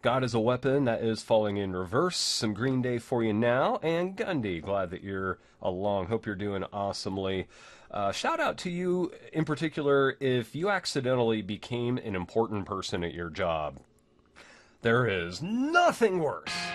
God is a Weapon, that is Falling in Reverse. Some Green Day for you now. And Gundy, glad that you're along. Hope you're doing awesomely. Shout out to you in particular if you accidentally became an important person at your job. There is nothing worse